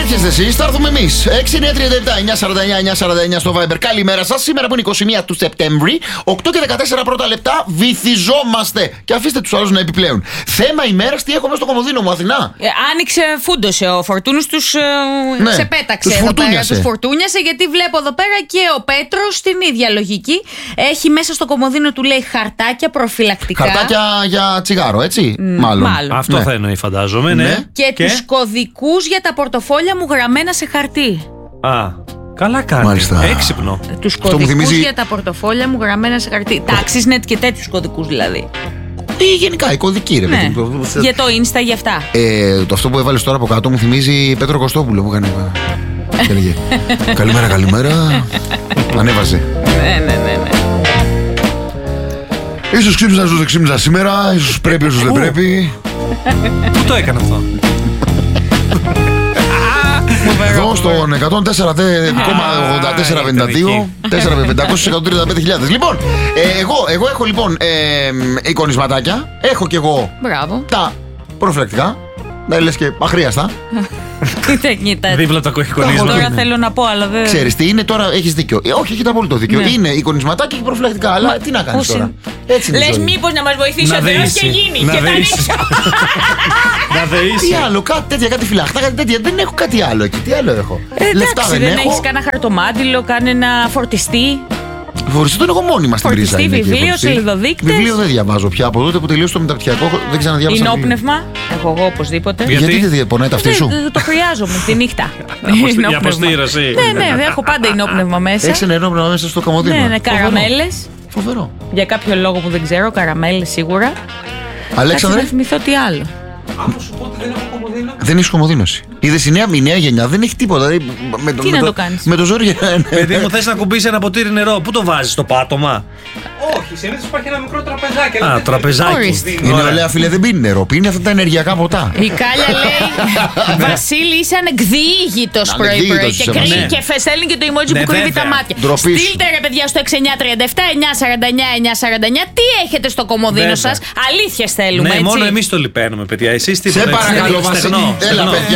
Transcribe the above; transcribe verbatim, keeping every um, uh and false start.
έρχεστε εσείς, θα έρθουμε εμείς. έξι εννιά τρία επτά εννιά σαράντα εννιά εννιά σαράντα εννιά στο Viber. Καλημέρα σας. Σήμερα που είναι είκοσι μία του Σεπτέμβρη, οκτώ και δεκατέσσερα πρώτα λεπτά, βυθιζόμαστε. Και αφήστε τους άλλους να επιπλέουν. Θέμα ημέρας, τι έχουμε στο κομμωδίνο μου, Αθηνά. Ε, άνοιξε, φούντωσε ο Φορτούνης, τους ε, Ναι, ξεπέταξε τους εδώ πέρα, φουρτούνιασε. τους φουρτούνιασε, γιατί βλέπω εδώ πέρα και ο Πέτρος την ίδια λογική. Έχει μέσα στο κομμωδίνο του, λέει, χαρτάκια προφυλακτικά. Χαρτάκια για τσιγάρο, έτσι. Mm, μάλλον. μάλλον. Αυτό Ναι. θα εννοεί, φαντάζομαι. Ναι. Ναι. Και, Και? τους κωδικούς για τα πορτοφόλια μου γραμμένα σε χαρτί. Α, καλά κάνει. Μάλιστα. Έξυπνο. Τους μου κωδικούς θυμίζει- για τα πορτοφόλια μου γραμμένα σε χαρτί. Τάξεις, net και τέτοιους κωδικούς δηλαδή. Ή γενικά, η κωδική, ρε Ναι. παιδί μου. Για το Insta, για αυτά. Ε, το αυτό που έβαλε τώρα από κάτω μου θυμίζει Πέτρο Κωστόπουλο που έκανε. Και έλεγε, καλημέρα, καλημέρα. Ανέβαζε. Ναι, ναι, ναι, ναι. Ίσως ξύπνησα, ίσως δεν ξύπνησα σήμερα. Ίσως πρέπει, ίσως δεν Πού? πρέπει. Πού το έκανε αυτό? Εδώ στον εκατόν τέσσερα κόμμα ογδόντα τέσσερα πενήντα δύο τέσσερα με πεντακόσια εκατόν τριάντα πέντε χιλιάδες. Λοιπόν, ε, εγώ, εγώ έχω λοιπόν ε, εικονισματάκια. Έχω κι εγώ Μπράβο. τα προφυλακτικά. Να λες και αχρίαστα. Κοίτα, κοίτα. Δίπλα το Τώρα κοχικονίσμα. Τώρα ναι. θέλω να πω, αλλά δεν. Ξέρεις τι είναι τώρα, έχεις δίκιο. Ε, όχι, έχετε απόλυτο δίκιο. Ναι. Είναι εικονισματάκια και προφυλακτικά. Αλλά τι να κάνεις πώς τώρα. Έτσι είναι η Λες ζωή. μήπως να μας βοηθήσει Να ο Θεός δεήσει. και γίνει. Να Και τα δεήσει. ανοίξω. Να Τι δεήσει. άλλο, κάτι τέτοια, κάτι φυλαχτά, κάτι τέτοια. Δεν έχω κάτι άλλο εκεί. Τι άλλο έχω. Ε, Λεφτά εντάξει, δεν δεν έχω. έχεις κανένα χαρτομάτιλο, κανένα φορτιστή. Φοριστή τον έχω μόνιμα στην πρίζα. Φορτιστή, είναι εκεί, βιβλίο, φορτιστή. σελιδοδείκτες. Βιβλίο δεν διαβάζω πια. Από τότε που τελείωσε το μεταπτυχιακό δεν ξαναδιάβασα. βιβλίο. Ινόπνευμα. Έχω εγώ οπωσδήποτε. Για- Γιατί Γιατί? δεν πονάει τα αυτή Δεν- σου. δεν το χρειάζομαι τη νύχτα. Αποστη- Ινόπνευμα. για αποστήρωση. Ναι, ναι, έχω πάντα ινόπνευμα μέσα. Έχει ένα ενόπνευμα μέσα στο καμοδίνο. Ναι, ναι, καραμέλες. Φοβερό. Για κάποιο λόγο που δεν ξέρω, καραμέλες σίγουρα. Κάτσε Αλέξανδρε, να θυμηθώ τι άλλο. Άμα σου πω ότι δεν έχω κομμωδίνο. δεν έχει κομμωδίνωση. Είδε η νέα, η νέα γενιά δεν έχει τίποτα. Δηλαδή, με, Τι με να το, το κάνεις? Με το ζόρι. Παιδί μου, θες να κουμπίσει ένα ποτήρι νερό. Πού το βάζεις, στο πάτωμα? Όχι, συνήθως υπάρχει ένα μικρό τραπεζάκι. Α, τραπεζάκι. Ορίστε. Είναι ωραία, φίλε, δεν πίνει νερό. Πίνει αυτά τα ενεργειακά ποτά. Η Κάλια λέει: Βασίλη, είσαι ανεκδιήγητος πρωί-πρωί. Ανεκδιήγητος Και, είσαι, κρύβει ναι. και φε- στέλνει και το emoji Ναι, που κρύβει βέβαια. τα μάτια. Ντροπή σου. Στείλτε ρε παιδιά στο έξι εννιά τρία επτά εννιά σαράντα εννιά εννιά σαράντα εννιά τι έχετε στο κομμωδίνο Βέβαια. σας. Αλήθειες θέλουμε, Ναι, έτσι. μόνο εμείς το λυπαίνουμε, παιδιά. Εσείς τι Σε παρακαλώ, Βασίλη. Έλα, παιδιά.